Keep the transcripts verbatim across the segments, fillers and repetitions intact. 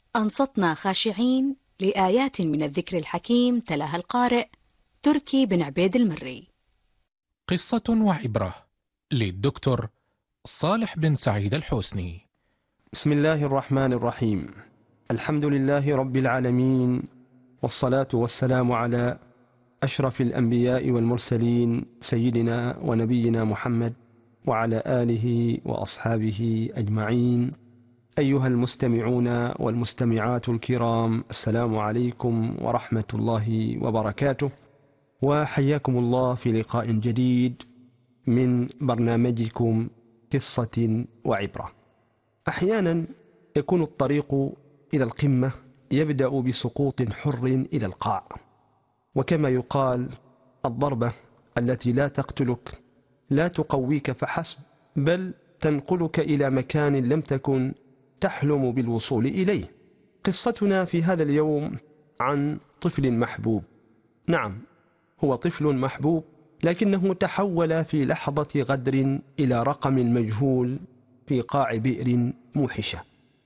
أنصتنا خاشعين لآيات من الذكر الحكيم تلاها القارئ تركي بن عبيد المري. قصة وعبرة للدكتور صالح بن سعيد الحسني. بسم الله الرحمن الرحيم. الحمد لله رب العالمين، والصلاة والسلام على أشرف الأنبياء والمرسلين سيدنا ونبينا محمد وعلى آله وأصحابه أجمعين. أيها المستمعون والمستمعات الكرام، السلام عليكم ورحمة الله وبركاته، وحياكم الله في لقاء جديد من برنامجكم قصة وعبرة. أحيانا يكون الطريق إلى القمة يبدأ بسقوط حر إلى القاع، وكما يقال الضربة التي لا تقتلك لا تقويك فحسب، بل تنقلك إلى مكان لم تكن تحلم بالوصول إليه. قصتنا في هذا اليوم عن طفل محبوب. نعم، هو طفل محبوب، لكنه تحول في لحظة غدر إلى رقم مجهول في قاع بئر موحشة.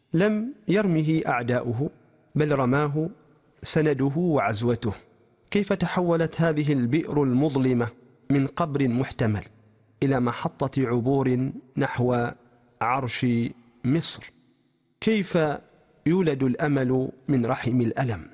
لم يرمه أعداؤه، بل رماه سنده وعزوته. كيف تحولت هذه البئر المظلمة من قبر محتمل إلى محطة عبور نحو عرش مصر؟ كيف يولد الأمل من رحم الألم؟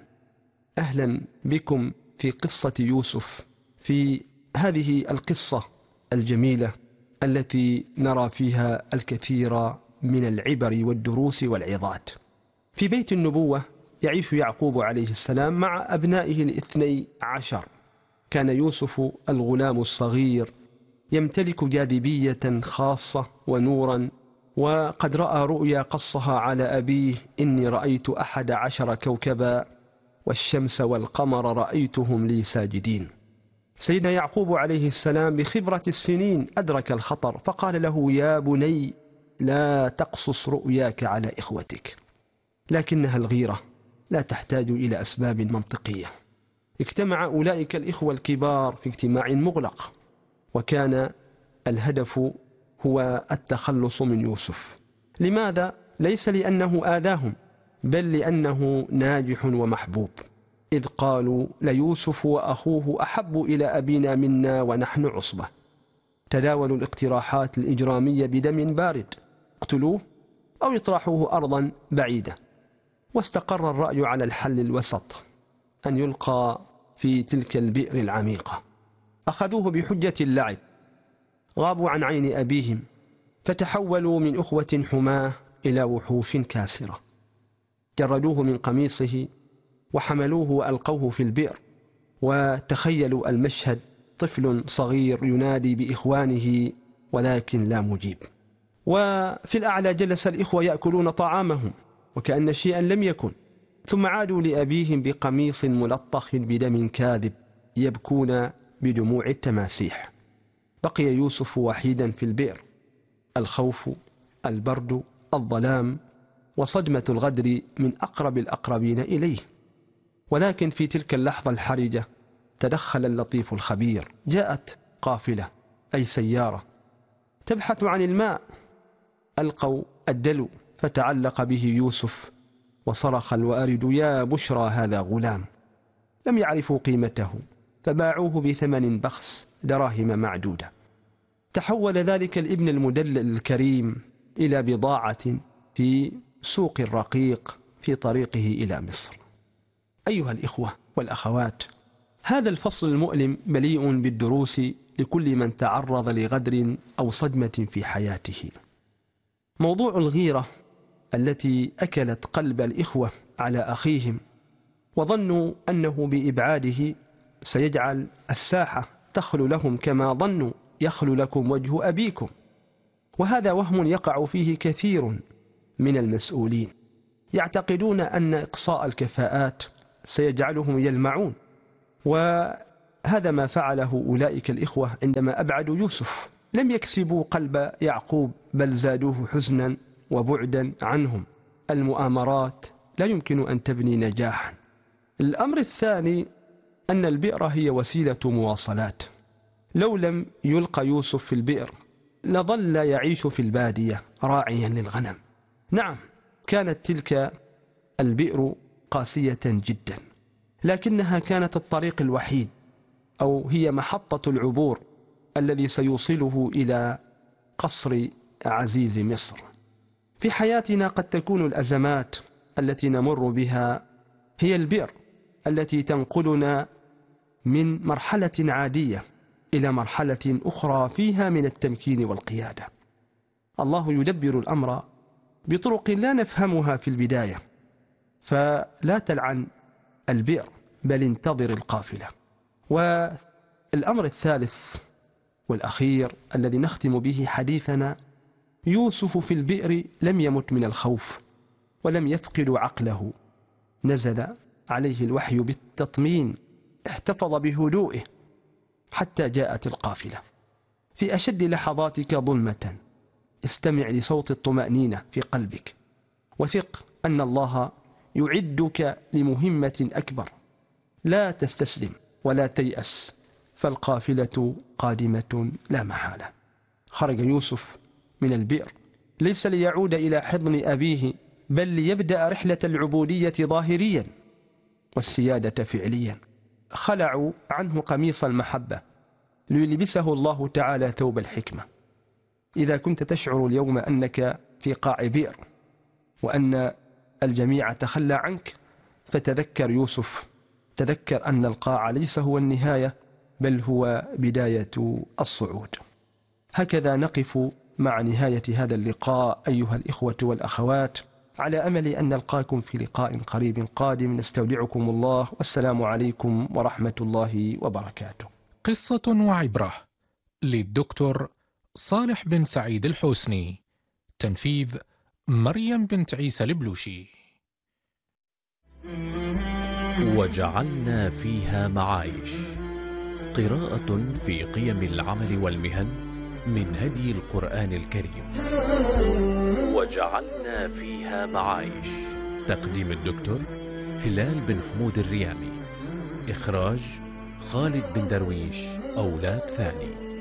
أهلا بكم في قصة يوسف، في هذه القصة الجميلة التي نرى فيها الكثير من العبر والدروس والعظات. في بيت النبوة يعيش يعقوب عليه السلام مع أبنائه الاثني عشر. كان يوسف الغلام الصغير يمتلك جاذبية خاصة ونورا، وقد رأى رؤيا قصها على أبيه: إني رأيت أحد عشر كوكبا والشمس والقمر رأيتهم لي ساجدين. سيدنا يعقوب عليه السلام بخبرة السنين أدرك الخطر، فقال له: يا بني لا تقصص رؤياك على إخوتك. لكنها الغيرة لا تحتاج إلى أسباب منطقية. اجتمع أولئك الإخوة الكبار في اجتماع مغلق، وكان الهدف هو التخلص من يوسف. لماذا؟ ليس لأنه آذاهم، بل لأنه ناجح ومحبوب. إذ قالوا: ليوسف وأخوه أحب إلى أبينا منا ونحن عصبة. تداولوا الاقتراحات الإجرامية بدم بارد: اقتلوه أو اطرحوه أرضا بعيدة. واستقر الرأي على الحل الوسط، أن يلقى في تلك البئر العميقة. أخذوه بحجة اللعب، غابوا عن عين أبيهم، فتحولوا من أخوة حماة إلى وحوش كاسرة. جردوه من قميصه وحملوه وألقوه في البئر. وتخيلوا المشهد: طفل صغير ينادي بإخوانه ولكن لا مجيب. وفي الأعلى جلس الإخوة يأكلون طعامهم وكأن شيئا لم يكن، ثم عادوا لأبيهم بقميص ملطخ بدم كاذب يبكون بدموع التماسيح. بقي يوسف وحيدا في البئر. الخوف، البرد، الظلام، وصدمة الغدر من أقرب الأقربين إليه. ولكن في تلك اللحظة الحرجة تدخل اللطيف الخبير. جاءت قافلة، أي سيارة، تبحث عن الماء. ألقوا الدلو فتعلق به يوسف، وصرخ الوارد: يا بشرى هذا غلام. لم يعرفوا قيمته فباعوه بثمن بخس، دراهم معدودة. تحول ذلك الابن المدلل الكريم إلى بضاعة في سوق الرقيق في طريقه إلى مصر. أيها الإخوة والأخوات، هذا الفصل المؤلم مليء بالدروس لكل من تعرض لغدر أو صدمة في حياته. موضوع الغيرة التي أكلت قلب الإخوة على أخيهم، وظنوا أنه بإبعاده سيجعل الساحة تخلو لهم كما ظنوا يخلو لكم وجه أبيكم. وهذا وهم يقع فيه كثير من المسؤولين، يعتقدون أن إقصاء الكفاءات سيجعلهم يلمعون. وهذا ما فعله أولئك الإخوة عندما أبعدوا يوسف. لم يكسبوا قلب يعقوب، بل زادوه حزنا وبعدا عنهم. المؤامرات لا يمكن أن تبني نجاحا. الأمر الثاني أن البئر هي وسيلة مواصلات. لو لم يلقى يوسف في البئر لظل يعيش في البادية راعيا للغنم. نعم، كانت تلك البئر قاسية جدا، لكنها كانت الطريق الوحيد، أو هي محطة العبور الذي سيوصله إلى قصر عزيز مصر. في حياتنا قد تكون الأزمات التي نمر بها هي البئر التي تنقلنا من مرحلة عادية إلى مرحلة أخرى فيها من التمكين والقيادة. الله يدبر الأمر بطرق لا نفهمها في البداية، فلا تلعن البئر بل انتظر القافلة. والأمر الثالث والأخير الذي نختم به حديثنا: يوسف في البئر لم يمت من الخوف ولم يفقد عقله، نزل عليه الوحي بالتطمين، احتفظ بهدوئه حتى جاءت القافلة. في أشد لحظاتك ظلمة استمع لصوت الطمأنينة في قلبك، وثق أن الله يعدك لمهمة أكبر. لا تستسلم ولا تيأس، فالقافلة قادمة لا محالة. خرج يوسف من البئر ليس ليعود إلى حضن أبيه، بل ليبدأ رحلة العبودية ظاهريا والسيادة فعليا. خلعوا عنه قميص المحبة ليلبسه الله تعالى ثوب الحكمة. إذا كنت تشعر اليوم أنك في قاع بئر وأن الجميع تخلى عنك، فتذكر يوسف، تذكر أن القاع ليس هو النهاية بل هو بداية الصعود. هكذا نقف مع نهاية هذا اللقاء أيها الإخوة والأخوات، على أمل أن نلقاكم في لقاء قريب قادم. نستودعكم الله، والسلام عليكم ورحمة الله وبركاته. قصة وعبرة للدكتور صالح بن سعيد الحوسني، تنفيذ مريم بنت عيسى البلوشي. وجعلنا فيها معايش، قراءة في قيم العمل والمهن من هدي القرآن الكريم. وجعلنا فيها معايش، تقديم الدكتور هلال بن حمود الريامي، إخراج خالد بن درويش، أولاد ثاني.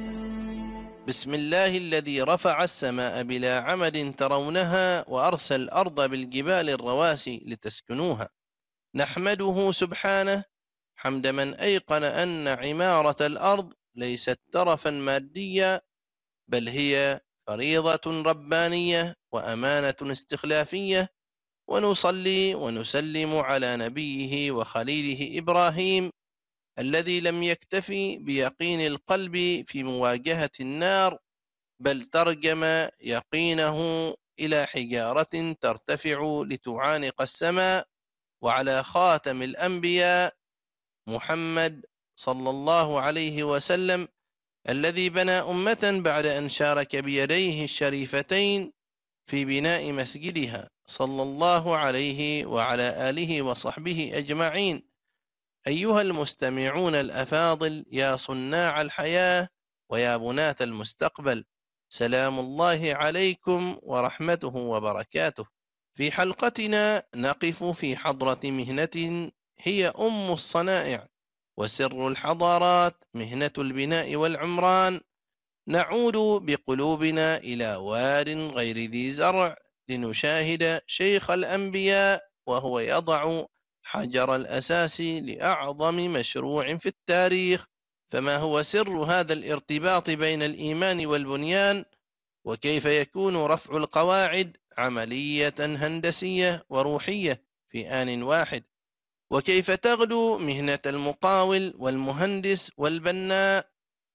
بسم الله الذي رفع السماء بلا عمد ترونها وأرسل الأرض بالجبال الرواسي لتسكنوها. نحمده سبحانه حمد من أيقن أن عمارة الأرض ليست ترفا ماديا، بل هي فريضة ربانية وأمانة استخلافية. ونصلي ونسلم على نبيه وخليله إبراهيم الذي لم يكتفي بيقين القلب في مواجهة النار، بل ترجم يقينه إلى حجارة ترتفع لتعانق السماء. وعلى خاتم الأنبياء محمد صلى الله عليه وسلم الذي بنى أمة بعد أن شارك بيديه الشريفتين في بناء مسجدها، صلى الله عليه وعلى آله وصحبه أجمعين. أيها المستمعون الأفاضل، يا صناع الحياة ويا بناة المستقبل، سلام الله عليكم ورحمته وبركاته. في حلقتنا نقف في حضرة مهنة هي أم الصنائع وسر الحضارات، مهنة البناء والعمران. نعود بقلوبنا إلى واد غير ذي زرع لنشاهد شيخ الأنبياء وهو يضع حجر الأساس لأعظم مشروع في التاريخ. فما هو سر هذا الارتباط بين الإيمان والبنيان؟ وكيف يكون رفع القواعد عملية هندسية وروحية في آن واحد؟ وكيف تغدو مهنة المقاول والمهندس والبناء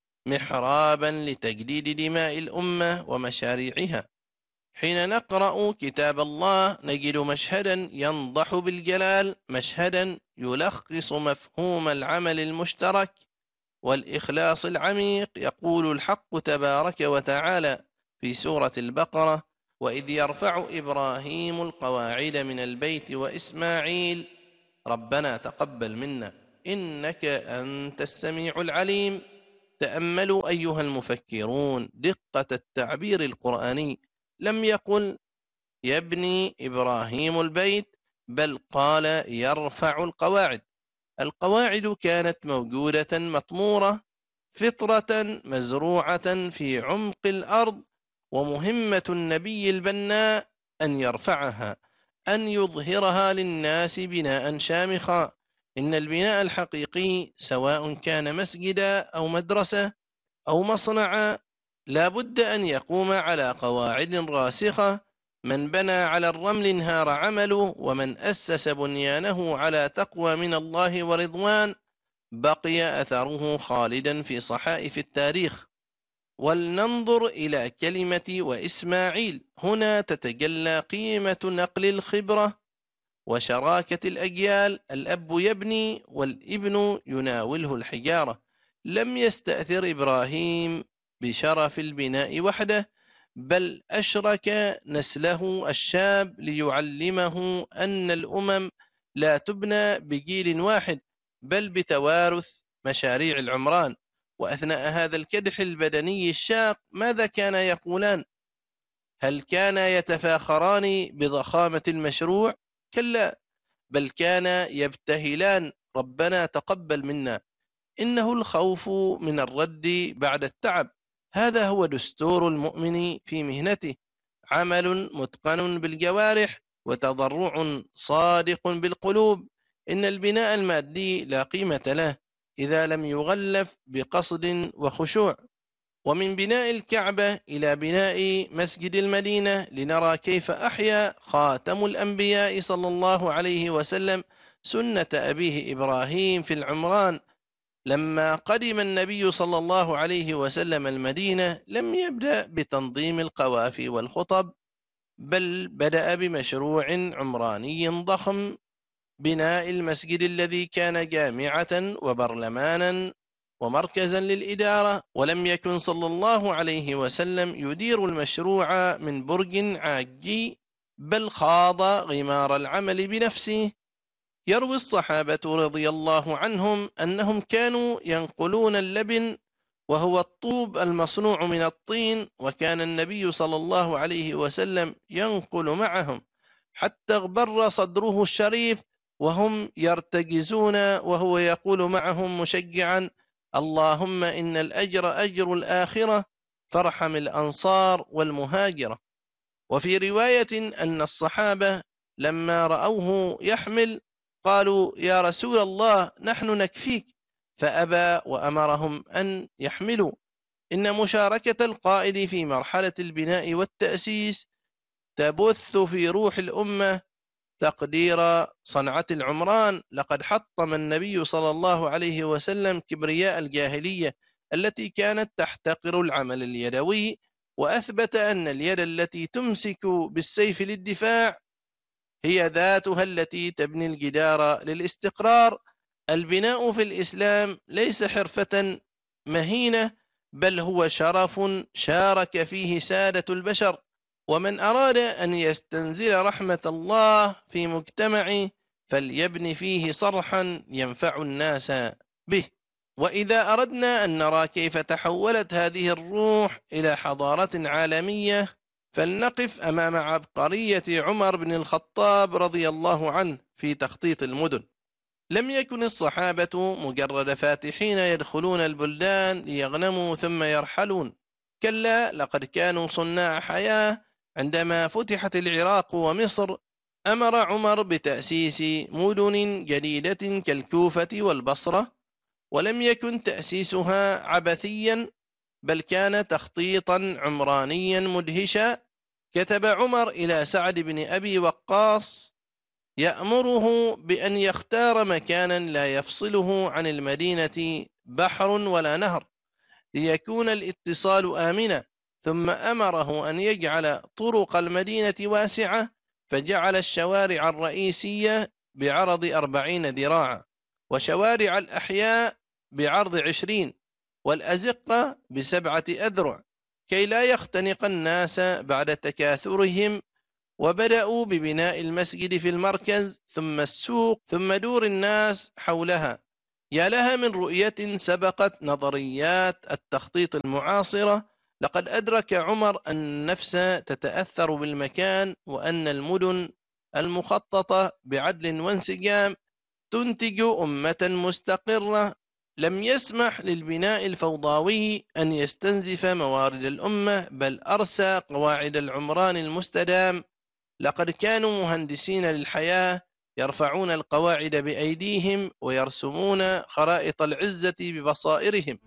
محرابا لتجديد دماء الأمة ومشاريعها؟ حين نقرأ كتاب الله نجد مشهدا ينضح بالجلال، مشهدا يلخص مفهوم العمل المشترك والإخلاص العميق. يقول الحق تبارك وتعالى في سورة البقرة: وإذ يرفع إبراهيم القواعد من البيت وإسماعيل ربنا تقبل منا إنك أنت السميع العليم. تأملوا أيها المفكرون دقة التعبير القرآني، لم يقل يبني إبراهيم البيت، بل قال يرفع القواعد. القواعد كانت موجودة مطمورة، فطرة مزروعة في عمق الأرض، ومهمة النبي البناء أن يرفعها، أن يظهرها للناس بناء شامخا. إن البناء الحقيقي سواء كان مسجدا أو مدرسة أو مصنعا لا بد أن يقوم على قواعد راسخة. من بنى على الرمل انهار عمله، ومن أسس بنيانه على تقوى من الله ورضوان بقي أثره خالدا في صحائف التاريخ. ولننظر إلى كلمة وإسماعيل، هنا تتجلى قيمة نقل الخبرة وشراكة الأجيال. الأب يبني والابن يناوله الحجارة. لم يستأثر إبراهيم بشرف البناء وحده، بل أشرك نسله الشاب ليعلمه أن الأمم لا تبنى بجيل واحد بل بتوارث مشاريع العمران. وأثناء هذا الكدح البدني الشاق ماذا كان يقولان؟ هل كان يتفاخران بضخامة المشروع؟ كلا، بل كان يبتهلان: ربنا تقبل منا، إنه الخوف من الرد بعد التعب. هذا هو دستور المؤمن في مهنته: عمل متقن بالجوارح وتضرع صادق بالقلوب. إن البناء المادي لا قيمة له إذا لم يغلف بقصد وخشوع. ومن بناء الكعبة إلى بناء مسجد المدينة لنرى كيف أحيا خاتم الأنبياء صلى الله عليه وسلم سنة أبيه إبراهيم في العمران. لما قدم النبي صلى الله عليه وسلم المدينة لم يبدأ بتنظيم القوافي والخطب، بل بدأ بمشروع عمراني ضخم: بناء المسجد الذي كان جامعة وبرلمانا ومركزا للإدارة. ولم يكن صلى الله عليه وسلم يدير المشروع من برج عاجي، بل خاض غمار العمل بنفسه. يروي الصحابة رضي الله عنهم أنهم كانوا ينقلون اللبن وهو الطوب المصنوع من الطين، وكان النبي صلى الله عليه وسلم ينقل معهم حتى اغبر صدره الشريف وهم يرتجزون، وهو يقول معهم مشجعا: اللهم إن الأجر أجر الآخرة فارحم الأنصار والمهاجرة. وفي رواية أن الصحابة لما رأوه يحمل قالوا: يا رسول الله نحن نكفيك، فأبى وأمرهم أن يحملوا. إن مشاركة القائد في مرحلة البناء والتأسيس تبث في روح الأمة تقدير صنعة العمران. لقد حطم النبي صلى الله عليه وسلم كبرياء الجاهلية التي كانت تحتقر العمل اليدوي، وأثبت أن اليد التي تمسك بالسيف للدفاع هي ذاتها التي تبني الجدار للاستقرار. البناء في الإسلام ليس حرفة مهينة، بل هو شرف شارك فيه سادة البشر. ومن أراد أن يستنزل رحمة الله في مجتمعه فليبني فيه صرحا ينفع الناس به. وإذا أردنا أن نرى كيف تحولت هذه الروح إلى حضارة عالمية فلنقف أمام عبقرية عمر بن الخطاب رضي الله عنه في تخطيط المدن. لم يكن الصحابة مجرد فاتحين يدخلون البلدان ليغنموا ثم يرحلون، كلا، لقد كانوا صناع حياة. عندما فتحت العراق ومصر أمر عمر بتأسيس مدن جديدة كالكوفة والبصرة، ولم يكن تأسيسها عبثيا بل كان تخطيطا عمرانيا مدهشا. كتب عمر إلى سعد بن أبي وقاص يأمره بأن يختار مكانا لا يفصله عن المدينة بحر ولا نهر ليكون الاتصال آمنا، ثم أمره أن يجعل طرق المدينة واسعة، فجعل الشوارع الرئيسية بعرض أربعين ذراعا، وشوارع الأحياء بعرض عشرين، والأزقة بسبعة أذرع، كي لا يختنق الناس بعد تكاثرهم. وبدأوا ببناء المسجد في المركز، ثم السوق، ثم دور الناس حولها. يا لها من رؤية سبقت نظريات التخطيط المعاصرة. لقد أدرك عمر أن النفس تتأثر بالمكان، وأن المدن المخططة بعدل وانسجام تنتج أمة مستقرة. لم يسمح للبناء الفوضوي أن يستنزف موارد الأمة، بل أرسى قواعد العمران المستدام لقد كانوا مهندسين للحياة يرفعون القواعد بأيديهم ويرسمون خرائط العزة ببصائرهم.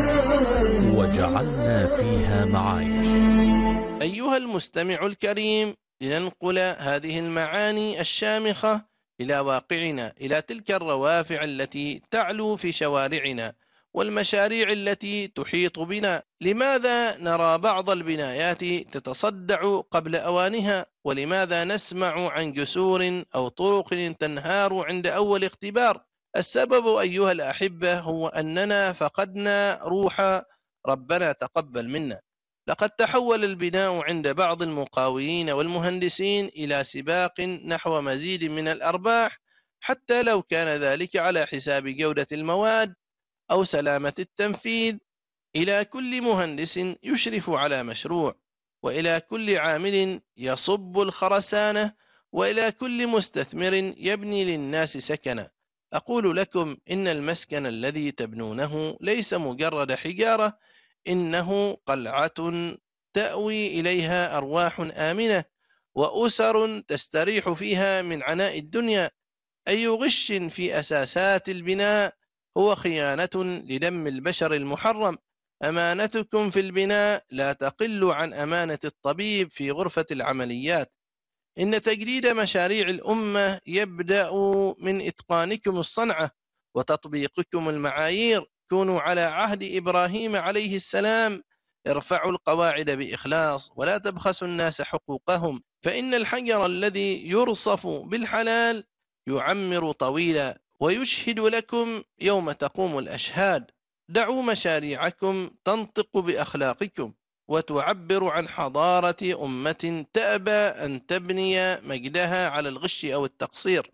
وجعلنا فيها معايش. أيها المستمع الكريم، لننقل هذه المعاني الشامخة إلى واقعنا، إلى تلك الروافع التي تعلو في شوارعنا والمشاريع التي تحيط بنا. لماذا نرى بعض البنايات تتصدع قبل أوانها؟ ولماذا نسمع عن جسور أو طرق تنهار عند أول اختبار؟ السبب أيها الأحبة هو أننا فقدنا روح ربنا تقبل منا. لقد تحول البناء عند بعض المقاولين والمهندسين إلى سباق نحو مزيد من الأرباح، حتى لو كان ذلك على حساب جودة المواد أو سلامة التنفيذ. إلى كل مهندس يشرف على مشروع، وإلى كل عامل يصب الخرسانة، وإلى كل مستثمر يبني للناس سكنا، أقول لكم إن المسكن الذي تبنونه ليس مجرد حجارة، إنه قلعة تأوي إليها أرواح آمنة وأسر تستريح فيها من عناء الدنيا. أي غش في أساسات البناء هو خيانة لدم البشر المحرم. أمانتكم في البناء لا تقل عن أمانة الطبيب في غرفة العمليات. إن تجديد مشاريع الأمة يبدأ من إتقانكم الصنعة وتطبيقكم المعايير. كونوا على عهد إبراهيم عليه السلام، ارفعوا القواعد بإخلاص ولا تبخسوا الناس حقوقهم، فإن الحجر الذي يرصف بالحلال يعمر طويلا ويشهد لكم يوم تقوم الأشهاد. دعوا مشاريعكم تنطق بأخلاقكم وتعبر عن حضارة أمة تأبى أن تبني مجدها على الغش أو التقصير.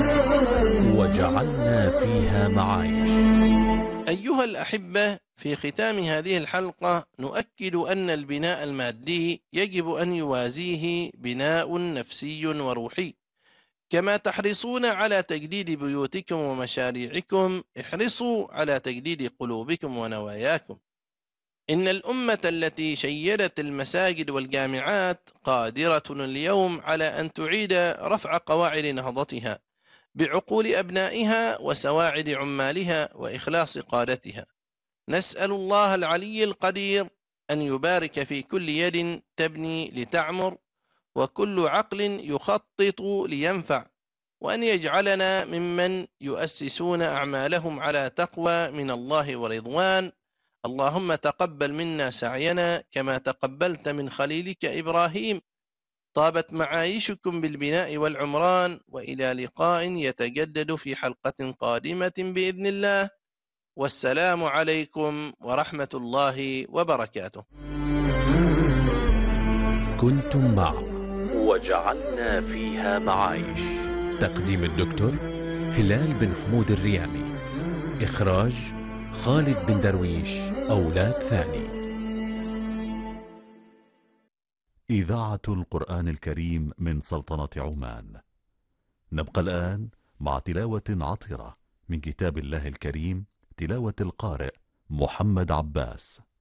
وجعلنا فيها معايش. أيها الأحبة، في ختام هذه الحلقة نؤكد أن البناء المادي يجب أن يوازيه بناء نفسي وروحي. كما تحرصون على تجديد بيوتكم ومشاريعكم، احرصوا على تجديد قلوبكم ونواياكم. إن الأمة التي شيدت المساجد والجامعات قادرة اليوم على أن تعيد رفع قواعد نهضتها بعقول أبنائها وسواعد عمالها وإخلاص قادتها. نسأل الله العلي القدير أن يبارك في كل يد تبني لتعمر، وكل عقل يخطط لينفع، وأن يجعلنا ممن يؤسسون أعمالهم على تقوى من الله ورضوان. اللهم تقبل منا سعينا كما تقبلت من خليلك إبراهيم. طابت معايشكم بالبناء والعمران، وإلى لقاء يتجدد في حلقة قادمة بإذن الله، والسلام عليكم ورحمة الله وبركاته. كنتم مع وجعلنا فيها معايش، تقديم الدكتور هلال بن حمود الريامي، إخراج خالد بن درويش أولاد ثاني. إذاعة القرآن الكريم من سلطنة عمان. نبقى الآن مع تلاوة عطرة من كتاب الله الكريم، تلاوة القارئ محمد عباس.